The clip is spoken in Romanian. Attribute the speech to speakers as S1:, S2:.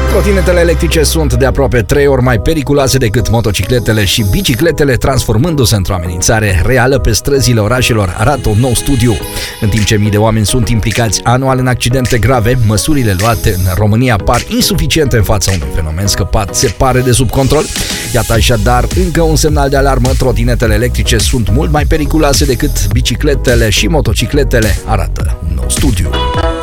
S1: Trotinetele electrice sunt de aproape 3 ori mai periculoase decât motocicletele și bicicletele, transformându-se într-o amenințare reală pe străzile orașelor, arată un nou studiu. În timp ce mii de oameni sunt implicați anual în accidente grave, măsurile luate în România par insuficiente în fața unui fenomen scăpat se pare de sub control. Iată așadar încă un semnal de alarmă: trotinetele electrice sunt mult mai periculoase decât bicicletele și motocicletele, arată un nou studiu.